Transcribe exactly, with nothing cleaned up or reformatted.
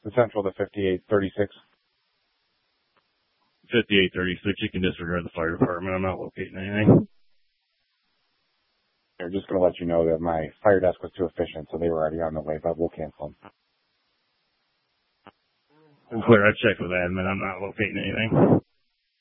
Central to fifty-eight thirty-six. fifty-eight thirty-six, you can disregard the fire department. I'm not locating anything. They're just going to let you know that my fire desk was too efficient, so they were already on the way, but we'll cancel them. Clear, I checked with admin. I'm not locating anything.